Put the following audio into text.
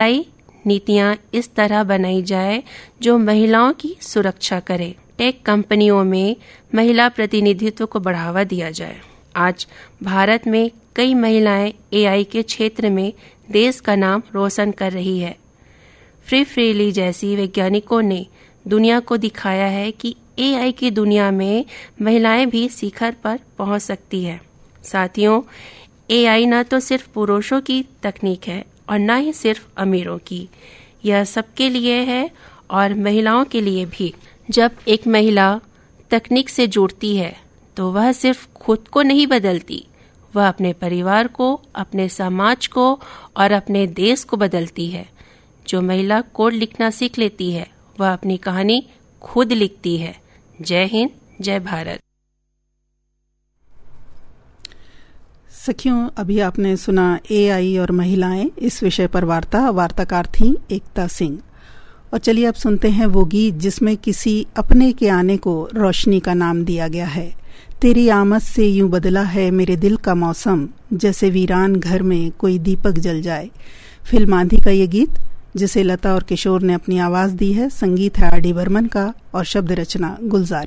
नीतियां इस तरह बनाई जाए जो महिलाओं की सुरक्षा करे। टेक कंपनियों में महिला प्रतिनिधित्व को बढ़ावा दिया जाए। आज भारत में कई महिलाएं एआई के क्षेत्र में देश का नाम रोशन कर रही है। फ्रीली जैसी वैज्ञानिकों ने दुनिया को दिखाया है कि एआई की दुनिया में महिलाएं भी शिखर पर पहुंच सकती है। साथियों, एआई न तो सिर्फ पुरुषों की तकनीक है और न ही सिर्फ अमीरों की, यह सबके लिए है और महिलाओं के लिए भी। जब एक महिला तकनीक से जुड़ती है तो वह सिर्फ खुद को नहीं बदलती, वह अपने परिवार को, अपने समाज को और अपने देश को बदलती है। जो महिला कोड लिखना सीख लेती है वह अपनी कहानी खुद लिखती है। जय हिंद, जय भारत। सखियों, अभी आपने सुना एआई और महिलाएं, इस विषय पर वार्ताकार थी एकता सिंह। और चलिए अब सुनते हैं वो गीत जिसमें किसी अपने के आने को रोशनी का नाम दिया गया है। तेरी आमद से यूं बदला है मेरे दिल का मौसम, जैसे वीरान घर में कोई दीपक जल जाए। फिल्म आंधी का ये गीत, जिसे लता और किशोर ने अपनी आवाज दी है। संगीत है आर डी बर्मन का और शब्द रचना गुलजार।